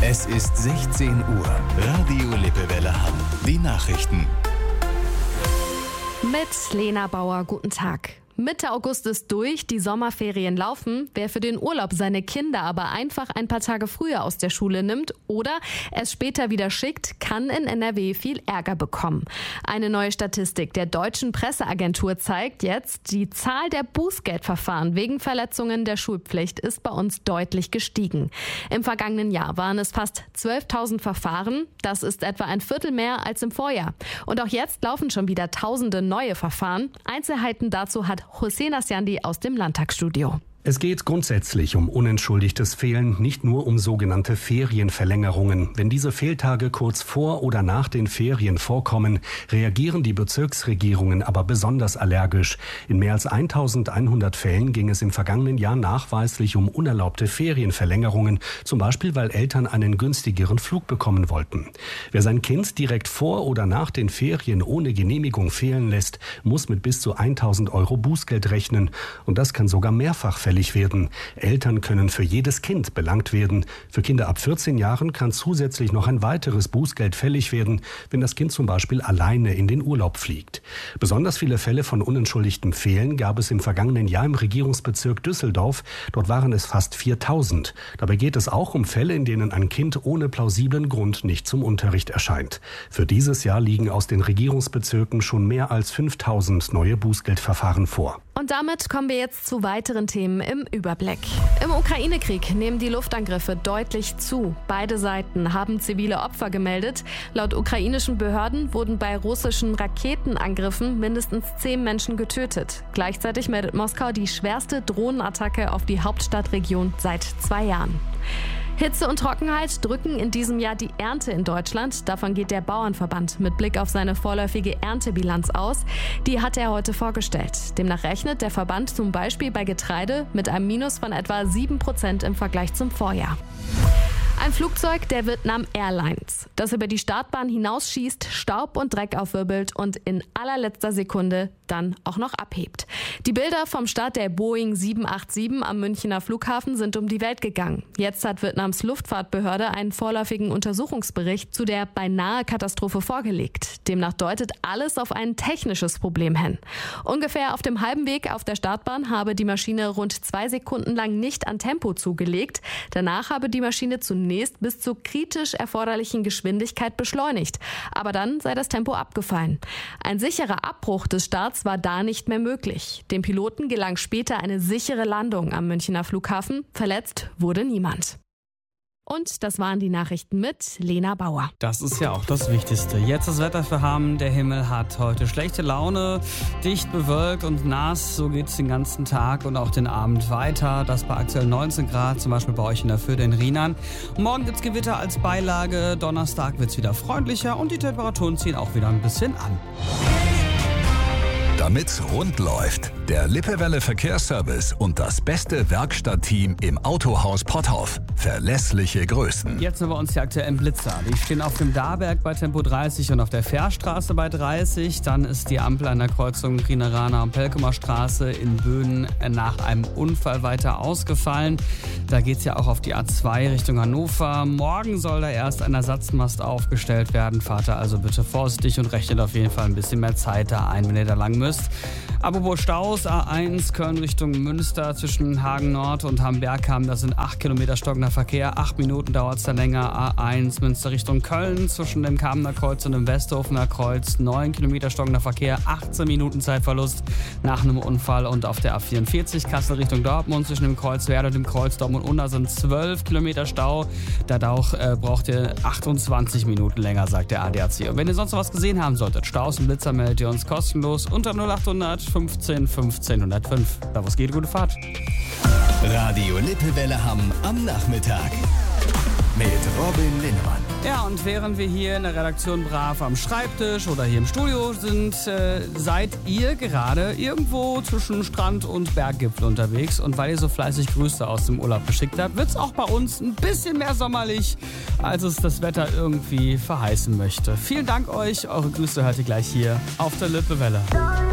Es ist 16 Uhr. Radio Lippewelle Hamm. Die Nachrichten. Mit Lena Bauer, guten Tag. Mitte August ist durch, die Sommerferien laufen. Wer für den Urlaub seine Kinder aber einfach ein paar Tage früher aus der Schule nimmt oder es später wieder schickt, kann in NRW viel Ärger bekommen. Eine neue Statistik der Deutschen Presseagentur zeigt jetzt, die Zahl der Bußgeldverfahren wegen Verletzungen der Schulpflicht ist bei uns deutlich gestiegen. Im vergangenen Jahr waren es fast 12.000 Verfahren. Das ist etwa ein Viertel mehr als im Vorjahr. Und auch jetzt laufen schon wieder tausende neue Verfahren. Einzelheiten dazu hat Hussein Asjandi aus dem Landtagsstudio. Es geht grundsätzlich um unentschuldigtes Fehlen, nicht nur um sogenannte Ferienverlängerungen. Wenn diese Fehltage kurz vor oder nach den Ferien vorkommen, reagieren die Bezirksregierungen aber besonders allergisch. In mehr als 1.100 Fällen ging es im vergangenen Jahr nachweislich um unerlaubte Ferienverlängerungen, zum Beispiel weil Eltern einen günstigeren Flug bekommen wollten. Wer sein Kind direkt vor oder nach den Ferien ohne Genehmigung fehlen lässt, muss mit bis zu 1.000 € Bußgeld rechnen. Und das kann sogar mehrfach fällig werden. Eltern können für jedes Kind belangt werden. Für Kinder ab 14 Jahren kann zusätzlich noch ein weiteres Bußgeld fällig werden, wenn das Kind zum Beispiel alleine in den Urlaub fliegt. Besonders viele Fälle von unentschuldigtem Fehlen gab es im vergangenen Jahr im Regierungsbezirk Düsseldorf. Dort waren es fast 4.000. Dabei geht es auch um Fälle, in denen ein Kind ohne plausiblen Grund nicht zum Unterricht erscheint. Für dieses Jahr liegen aus den Regierungsbezirken schon mehr als 5.000 neue Bußgeldverfahren vor. Und damit kommen wir jetzt zu weiteren Themen im Überblick. Im Ukraine-Krieg nehmen die Luftangriffe deutlich zu. Beide Seiten haben zivile Opfer gemeldet. Laut ukrainischen Behörden wurden bei russischen Raketenangriffen mindestens 10 Menschen getötet. Gleichzeitig meldet Moskau die schwerste Drohnenattacke auf die Hauptstadtregion seit 2 Jahren. Hitze und Trockenheit drücken in diesem Jahr die Ernte in Deutschland. Davon geht der Bauernverband mit Blick auf seine vorläufige Erntebilanz aus. Die hat er heute vorgestellt. Demnach rechnet der Verband zum Beispiel bei Getreide mit einem Minus von etwa 7% im Vergleich zum Vorjahr. Ein Flugzeug der Vietnam Airlines, das über die Startbahn hinausschießt, Staub und Dreck aufwirbelt und in allerletzter Sekunde dann auch noch abhebt. Die Bilder vom Start der Boeing 787 am Münchner Flughafen sind um die Welt gegangen. Jetzt hat Vietnams Luftfahrtbehörde einen vorläufigen Untersuchungsbericht zu der beinahe Katastrophe vorgelegt. Demnach deutet alles auf ein technisches Problem hin. Ungefähr auf dem halben Weg auf der Startbahn habe die Maschine rund 2 Sekunden lang nicht an Tempo zugelegt. Danach habe die Maschine zunächst bis zur kritisch erforderlichen Geschwindigkeit beschleunigt. Aber dann sei das Tempo abgefallen. Ein sicherer Abbruch des Starts war da nicht mehr möglich. Dem Piloten gelang später eine sichere Landung am Münchner Flughafen. Verletzt wurde niemand. Und das waren die Nachrichten mit Lena Bauer. Das ist ja auch das Wichtigste. Jetzt das Wetter für Hamm. Der Himmel hat heute schlechte Laune, dicht bewölkt und nass. So geht es den ganzen Tag und auch den Abend weiter. Das bei aktuell 19 Grad, zum Beispiel bei euch in der Fürde in Rheinland. Morgen gibt es Gewitter als Beilage. Donnerstag wird es wieder freundlicher und die Temperaturen ziehen auch wieder ein bisschen an. Damit's rund läuft, der Lippewelle Verkehrsservice und das beste Werkstattteam im Autohaus Potthoff. Verlässliche Größen. Jetzt haben wir uns die aktuellen Blitzer. Die stehen auf dem Dahlberg bei Tempo 30 und auf der Fährstraße bei 30. Dann ist die Ampel an der Kreuzung Rienerana und Pelkumer Straße in Böden nach einem Unfall weiter ausgefallen. Da geht es ja auch auf die A2 Richtung Hannover. Morgen soll da erst ein Ersatzmast aufgestellt werden. Fahrt da also bitte vorsichtig und rechnet auf jeden Fall ein bisschen mehr Zeit da ein, wenn ihr da lang müsst. Apropos Staus, A1 Köln Richtung Münster zwischen Hagen Nord und Hambergham, das sind 8 Kilometer stockender Verkehr, 8 Minuten dauert es da länger. A1 Münster Richtung Köln zwischen dem Kamener Kreuz und dem Westhofener Kreuz, 9 Kilometer stockender Verkehr, 18 Minuten Zeitverlust nach einem Unfall. Und auf der A44 Kassel Richtung Dortmund zwischen dem Kreuz Werder und dem Kreuz Dortmund-Unna sind 12 Kilometer Stau. Da braucht ihr 28 Minuten länger, sagt der ADAC. Und wenn ihr sonst noch was gesehen haben solltet, Staus und Blitzer, meldet ihr uns kostenlos unter 0800 15 15 105. Da wo es geht, gute Fahrt. Radio Lippewelle Hamm am Nachmittag. Mit Robin Linnemann. Ja, und während wir hier in der Redaktion brav am Schreibtisch oder hier im Studio sind, seid ihr gerade irgendwo zwischen Strand und Berggipfel unterwegs. Und weil ihr so fleißig Grüße aus dem Urlaub geschickt habt, wird es auch bei uns ein bisschen mehr sommerlich, als es das Wetter irgendwie verheißen möchte. Vielen Dank euch. Eure Grüße hört ihr gleich hier auf der Lippewelle.